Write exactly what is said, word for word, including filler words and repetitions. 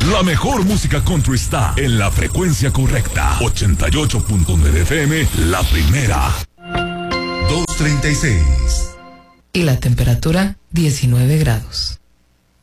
La mejor música country está en la frecuencia correcta. ochenta y ocho punto nueve F M, la primera. dos treinta y seis. Y la temperatura, diecinueve grados.